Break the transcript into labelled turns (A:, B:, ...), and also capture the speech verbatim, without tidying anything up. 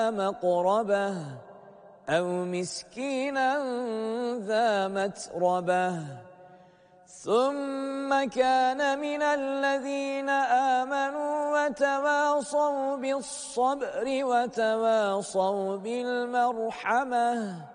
A: مقربة أو مسكينا ذا متربة ثم كان من الذين آمنوا وتواصوا بالصبر وتواصوا بالمرحمة